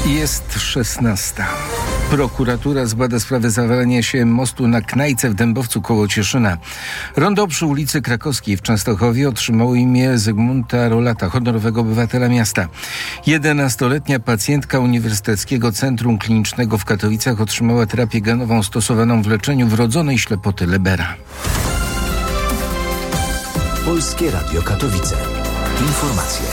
Jest 16. Prokuratura zbada sprawę zawalenia się mostu na Knajce w Dębowcu koło Cieszyna. Rondo przy ulicy Krakowskiej w Częstochowie otrzymało imię Zygmunta Rolata, honorowego obywatela miasta. 11-letnia pacjentka Uniwersyteckiego Centrum Klinicznego w Katowicach otrzymała terapię genową stosowaną w leczeniu wrodzonej ślepoty Lebera. Polskie Radio Katowice. Informacje.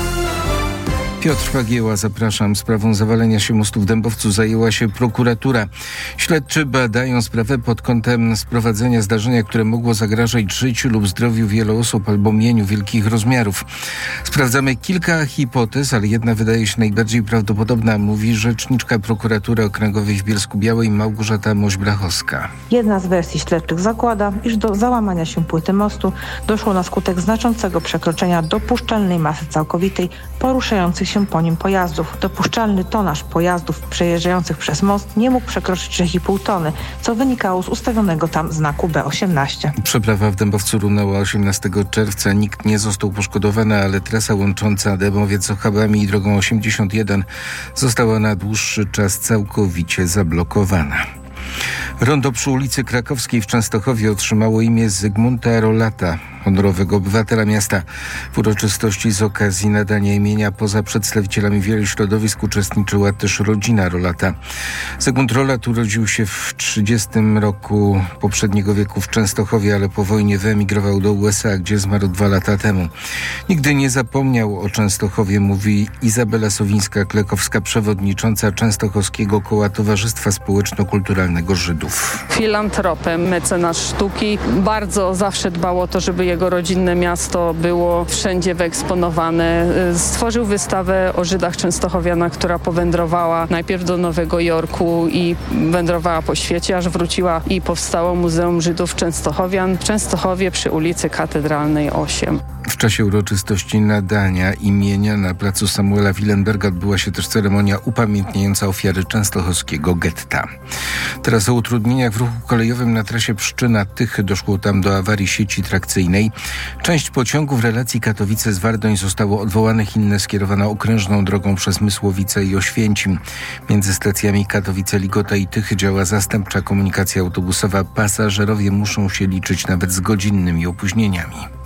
Piotr Fagieła, zapraszam. Sprawą zawalenia się mostu w Dębowcu zajęła się prokuratura. Śledczy badają sprawę pod kątem sprowadzenia zdarzenia, które mogło zagrażać życiu lub zdrowiu wielu osób albo mieniu wielkich rozmiarów. Sprawdzamy kilka hipotez, ale jedna wydaje się najbardziej prawdopodobna, mówi rzeczniczka prokuratury okręgowej w Bielsku-Białej Małgorzata Moś-Brachowska. Jedna z wersji śledczych zakłada, iż do załamania się płyty mostu doszło na skutek znaczącego przekroczenia dopuszczalnej masy całkowitej poruszających się po nim pojazdów. Dopuszczalny tonaż pojazdów przejeżdżających przez most nie mógł przekroczyć 3,5 tony, co wynikało z ustawionego tam znaku B18. Przeprawa w Dębowcu runęła 18 czerwca. Nikt nie został poszkodowany, ale trasa łącząca Dębowiec z Ochabami i drogą 81 została na dłuższy czas całkowicie zablokowana. Rondo przy ulicy Krakowskiej w Częstochowie otrzymało imię Zygmunta Rolata, honorowego obywatela miasta. W uroczystości z okazji nadania imienia poza przedstawicielami wielu środowisk uczestniczyła też rodzina Rolata. Zygmunt Rolat urodził się w 30 roku poprzedniego wieku w Częstochowie, ale po wojnie wyemigrował do USA, gdzie zmarł 2 lata temu. Nigdy nie zapomniał o Częstochowie, mówi Izabela Sowińska-Klekowska, przewodnicząca Częstochowskiego Koła Towarzystwa Społeczno-Kulturalnego Żydów. Filantropem, mecenas sztuki. Bardzo zawsze dbał o to, żeby jego rodzinne miasto było wszędzie wyeksponowane. Stworzył wystawę o Żydach częstochowianach, która powędrowała najpierw do Nowego Jorku i wędrowała po świecie, aż wróciła i powstało Muzeum Żydów Częstochowian w Częstochowie przy ulicy Katedralnej 8. W czasie uroczystości nadania imienia na placu Samuela Willenberga odbyła się też ceremonia upamiętniająca ofiary częstochowskiego getta. Teraz o utrudnieniach w ruchu kolejowym na trasie Pszczyna-Tychy. Doszło tam do awarii sieci trakcyjnej. Część pociągów relacji Katowice-Zwardoń zostało odwołanych, inne skierowano okrężną drogą przez Mysłowice i Oświęcim. Między stacjami Katowice-Ligota i Tychy działa zastępcza komunikacja autobusowa. Pasażerowie muszą się liczyć nawet z godzinnymi opóźnieniami.